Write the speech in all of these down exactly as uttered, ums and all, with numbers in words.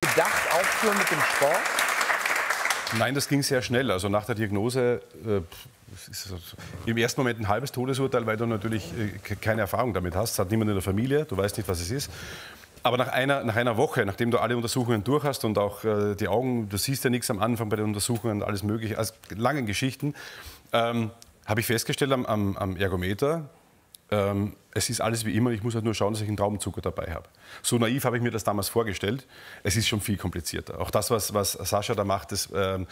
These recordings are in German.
gedacht, aufhören mit dem Sport? Nein, das ging sehr schnell. Also nach der Diagnose äh, ist so, im ersten Moment ein halbes Todesurteil, weil du natürlich äh, keine Erfahrung damit hast. Es hat niemand in der Familie, du weißt nicht, was es ist. Aber nach einer, nach einer Woche, nachdem du alle Untersuchungen durch hast und auch äh, die Augen, du siehst ja nichts am Anfang bei den Untersuchungen, alles Mögliche, also langen Geschichten, ähm, habe ich festgestellt am, am, am Ergometer, ähm, es ist alles wie immer, ich muss halt nur schauen, dass ich einen Traubenzucker dabei habe. So naiv habe ich mir das damals vorgestellt. Es ist schon viel komplizierter. Auch das, was, was Sascha da macht, das, ähm,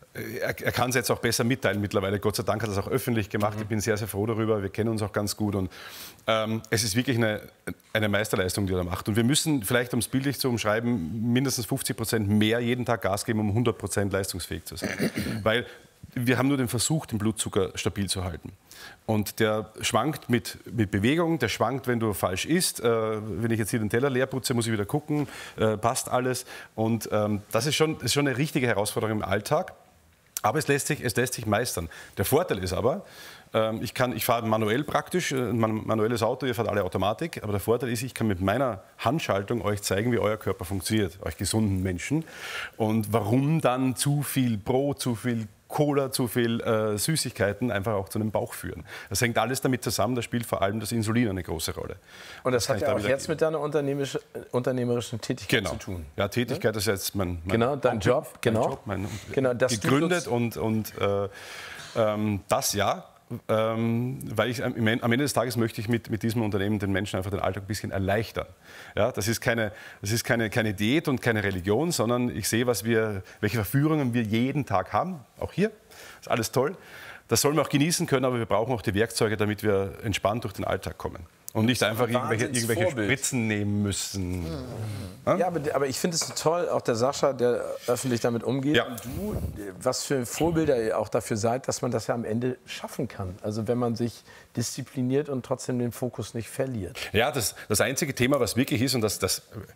er, er kann es jetzt auch besser mitteilen mittlerweile. Gott sei Dank hat er es auch öffentlich gemacht. Mhm. Ich bin sehr, sehr froh darüber. Wir kennen uns auch ganz gut. Und, ähm, es ist wirklich eine, eine Meisterleistung, die er da macht. Und wir müssen, vielleicht um es bildlich zu umschreiben, mindestens fünfzig Prozent mehr jeden Tag Gas geben, um hundert Prozent leistungsfähig zu sein. Weil wir haben nur den Versuch, den Blutzucker stabil zu halten. Und der schwankt mit, mit Bewegung, der schwankt, wenn du falsch isst. Äh, wenn ich jetzt hier den Teller leer putze, muss ich wieder gucken, äh, passt alles. Und ähm, das ist schon, ist schon eine richtige Herausforderung im Alltag. Aber es lässt sich, es lässt sich meistern. Der Vorteil ist aber, ähm, ich, kann, ich fahre manuell praktisch, ein manuelles Auto, ihr fahrt alle Automatik. Aber der Vorteil ist, ich kann mit meiner Handschaltung euch zeigen, wie euer Körper funktioniert, euch gesunden Menschen. Und warum dann zu viel Brot, zu viel Cola, zu viel äh, Süßigkeiten einfach auch zu einem Bauch führen. Das hängt alles damit zusammen, da spielt vor allem das Insulin eine große Rolle. Und das, das hat ja auch jetzt geben. mit deiner unternehmerisch, unternehmerischen Tätigkeit genau. zu tun. Ja, Tätigkeit ja? ist jetzt mein, mein genau, dein Job, mein genau. Job, mein, genau das gegründet und, und äh, ähm, das ja. Ähm, weil ich am Ende des Tages möchte ich mit, mit diesem Unternehmen den Menschen einfach den Alltag ein bisschen erleichtern. Ja, das ist, keine, das ist keine, keine Diät und keine Religion, sondern ich sehe, was wir, welche Verführungen wir jeden Tag haben, auch hier. Das ist alles toll. Das sollen wir auch genießen können, aber wir brauchen auch die Werkzeuge, damit wir entspannt durch den Alltag kommen. Und nicht einfach irgendwelche, irgendwelche Spritzen nehmen müssen. Mhm. Ja, ja aber, aber ich finde es toll, auch der Sascha, der öffentlich damit umgeht. Ja. Und du, was für Vorbilder ihr auch dafür seid, dass man das ja am Ende schaffen kann. Also wenn man sich diszipliniert und trotzdem den Fokus nicht verliert. Ja, das, das einzige Thema, was wirklich ist, und das, das